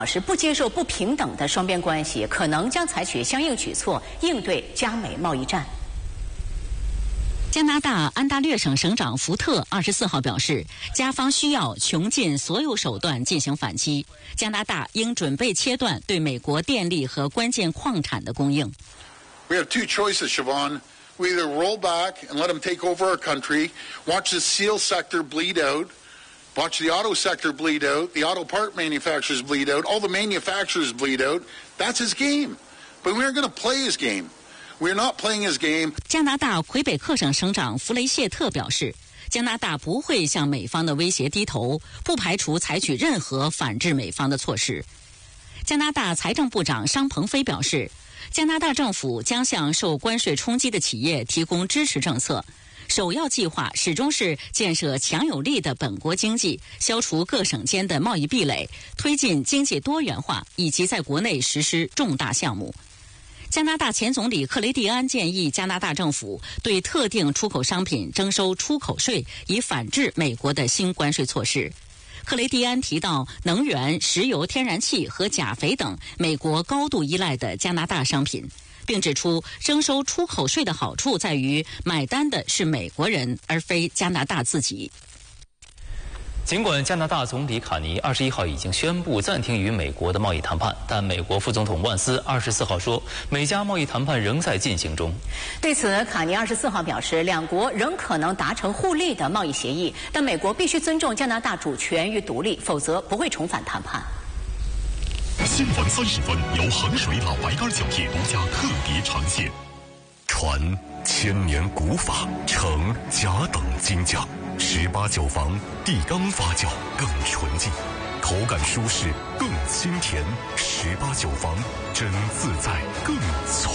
表示不接受不平等的双边关系，可能将采取相应举措应对加美贸易战。 加拿大安大略省省长福特24号表示，加方需要穷尽所有手段进行反击，加拿大应准备切断对美国电力和关键矿产的供应。 We have two choices, Siobhan. We either roll back and let them take over our country, watch the steel sector bleed out, watch the auto sector bleed out, the auto part manufacturers bleed out, all the manufacturers bleed out. That's his game. But we aren't going to play his game.We're not playing his game. 加拿大魁北克省省长弗雷谢特表示，加拿大不会向美方的威胁低头，不排除采取任何反制美方的措施。加拿大财政部长商鹏飞表示，加拿大政府将向受关税冲击的企业提供支持政策，首要计划始终是建设强有力的本国经济，消除各省间的贸易壁垒，推进经济多元化，以及在国内实施重大项目。加拿大前总理克雷蒂安建议加拿大政府对特定出口商品征收出口税，以反制美国的新关税措施。克雷蒂安提到能源、石油、天然气和钾肥等美国高度依赖的加拿大商品，并指出征收出口税的好处在于买单的是美国人，而非加拿大自己。 尽管加拿大总理卡尼21号已经宣布暂停与美国的贸易谈判，但美国副总统万斯24号说，美加贸易谈判仍在进行中。 对此，卡尼24号表示，两国仍可能达成互利的贸易协议，但美国必须尊重加拿大主权与独立，否则不会重返谈判。 新闻30分由衡水老白干酒业独家特别呈现。传千年古法，承甲等精匠，18酒坊地缸发酵更纯净，口感舒适更清甜，18酒坊真自在更从